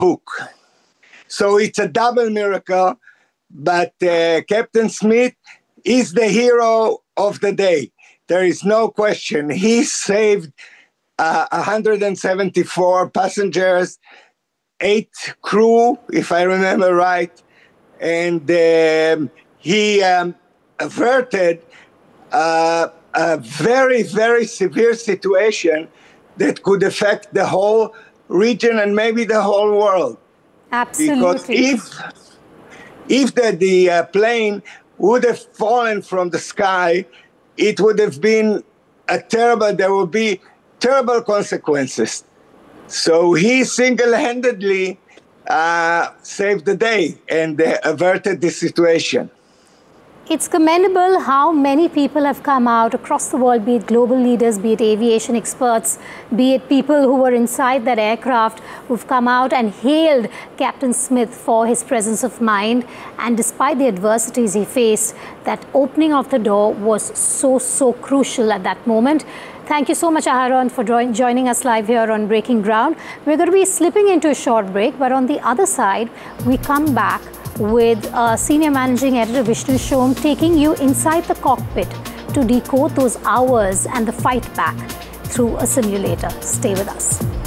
book. So it's a double miracle, but Captain Smith is the hero of the day. There is no question. He saved 174 passengers, 8 crew, if I remember right, and he averted a very, very severe situation that could affect the whole region and maybe the whole world. Absolutely. Because if the plane would have fallen from the sky, it would have been there would be terrible consequences. So he single-handedly saved the day and averted the situation. It's commendable how many people have come out across the world, be it global leaders, be it aviation experts, be it people who were inside that aircraft, who've come out and hailed Captain Smith for his presence of mind. And despite the adversities he faced, that opening of the door was so crucial at that moment. Thank you so much, Aharon, for joining us live here on Breaking Ground. We're going to be slipping into a short break, but on the other side, we come back with Senior Managing Editor Vishnu Shom taking you inside the cockpit to decode those hours and the fight back through a simulator. Stay with us.